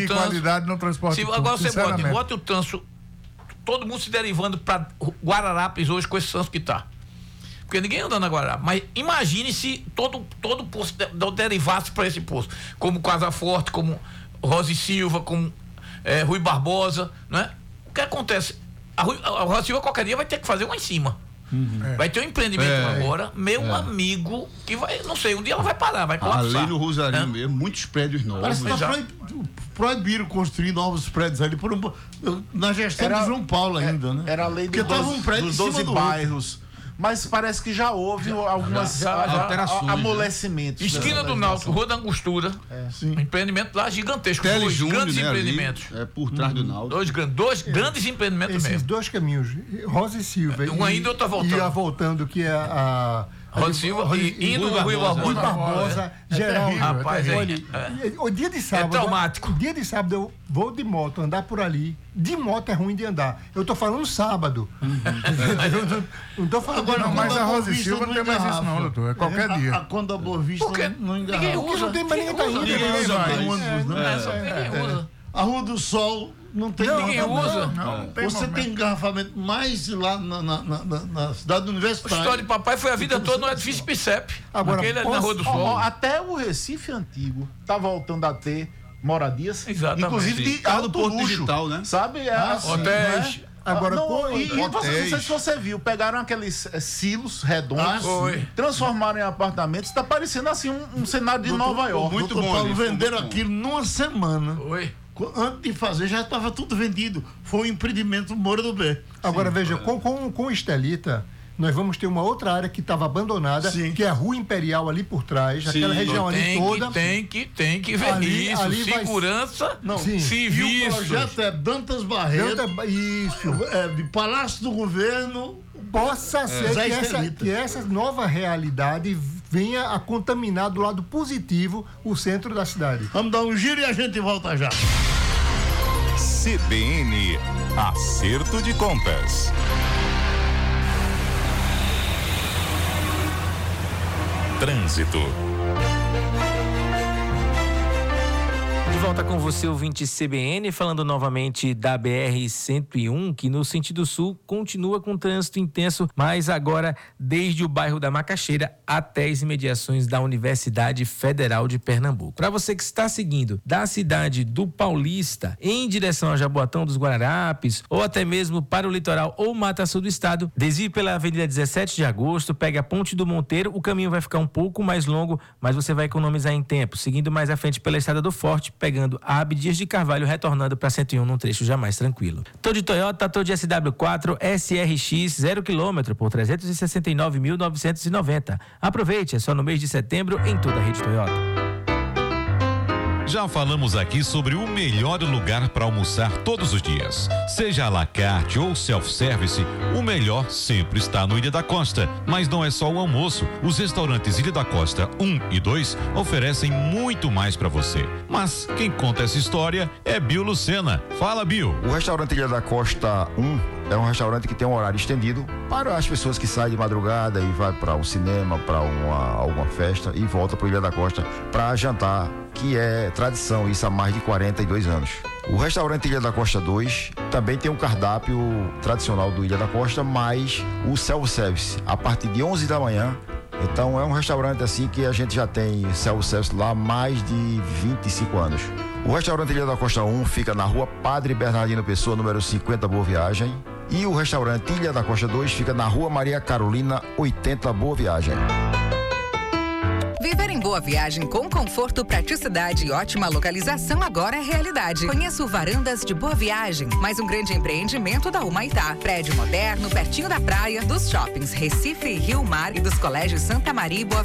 e qualidade no transporte público. Agora você bota o trânsito, todo mundo se derivando para Guararapes hoje com esse trânsito que tá. Porque ninguém anda na Guararapes. Mas imagine se todo posto derivasse para esse posto. Como Casa Forte, como Rosa e Silva, como Rui Barbosa, né? O que acontece? A Rosa Silva qualquer dia vai ter que fazer uma em cima. Vai ter um empreendimento agora, meu amigo, que vai, não sei, um dia ela vai parar, vai colapsar. Ali no Rosarinho mesmo, muitos prédios novos. Parece que proibiram construir novos prédios ali na gestão de João Paulo ainda, né? Era a lei dos 12 bairros. Mas parece que já houve algumas alterações. Amolecimentos. Esquina do Náutico, Rua da Angostura. Um empreendimento lá gigantesco. Dois grandes empreendimentos. Por trás do Náutico. Dois grandes empreendimentos mesmo. Esses dois caminhos, Rosa e Silva. Um ainda e outro voltando. E a voltando, que é a Rosa Silva e indo no Rui Barbosa. Geral. Rapaz, o dia de sábado. É traumático. Dia de sábado eu vou de moto, andar por ali. De moto é ruim de andar. Eu tô falando sábado. Não tô falando. Agora, mas a Rosa e Silva não tem mais isso, não, doutor. É qualquer dia. Quando a Boa Vista não engarrafa. Ninguém usa. Não tem mais ninguém tá indo. Ninguém usa. A Rua do Sol não tem ninguém usa. Você tem engarrafamento mais lá na cidade universitária. A história de papai foi a vida toda no edifício PICEP. Agora, na Rua do Sol. Até o Recife antigo tá voltando a ter moradias. Exatamente. Inclusive de alto Porto luxo, digital, né? Sabe? Hotéis. Agora, não sei se você viu, pegaram aqueles silos redondos, transformaram em apartamentos, está parecendo assim um cenário de Nova York. Muito bom. Paulo, venderam aquilo numa semana. Oi. Antes de fazer, já estava tudo vendido. Foi um empreendimento Moura do B. Agora, veja, com Estelita, nós vamos ter uma outra área que estava abandonada, que é a Rua Imperial ali por trás, aquela região ali toda. Tem que ver isso. Ali segurança, serviço. O projeto é Dantas Barreto, de Palácio do Governo. Possa ser que essa nova realidade venha a contaminar do lado positivo o centro da cidade. Vamos dar um giro e a gente volta já. CBN, acerto de contas. Trânsito. De volta com você, ouvinte CBN, falando novamente da BR-101, que no sentido sul continua com trânsito intenso, mas agora desde o bairro da Macaxeira até as imediações da Universidade Federal de Pernambuco. Para você que está seguindo da cidade do Paulista em direção a Jaboatão dos Guararapes, ou até mesmo para o litoral ou Mata Sul do estado, desvie pela Avenida 17 de Agosto, pegue a Ponte do Monteiro, o caminho vai ficar um pouco mais longo, mas você vai economizar em tempo. Seguindo mais à frente pela Estrada do Forte, pegando a Abdias de Carvalho, retornando para 101 num trecho já mais tranquilo. Tô de Toyota, tô de SW4, SRX 0 km por 369.990. Aproveite, é só no mês de setembro em toda a rede Toyota. Já falamos aqui sobre o melhor lugar para almoçar todos os dias. Seja à la carte ou self-service, o melhor sempre está no Ilha da Costa. Mas não é só o almoço. Os restaurantes Ilha da Costa 1 e 2 oferecem muito mais para você. Mas quem conta essa história é Bill Lucena. Fala, Bill. O restaurante Ilha da Costa 1 é um restaurante que tem um horário estendido para as pessoas que saem de madrugada e vai para um cinema, para alguma festa e volta para o Ilha da Costa para jantar, que é tradição, isso há mais de 42 anos. O restaurante Ilha da Costa 2 também tem um cardápio tradicional do Ilha da Costa, mas o self-service a partir de 11 da manhã. Então é um restaurante assim que a gente já tem self-service lá há mais de 25 anos. O restaurante Ilha da Costa 1 fica na rua Padre Bernardino Pessoa, número 50, Boa Viagem. E o restaurante Ilha da Costa 2 fica na rua Maria Carolina, 80, Boa Viagem. Viver em Boa Viagem com conforto, praticidade e ótima localização agora é realidade. Conheça o Varandas de Boa Viagem, mais um grande empreendimento da Humaitá. Prédio moderno, pertinho da praia, dos shoppings Recife e Rio Mar e dos colégios Santa Maria e Boa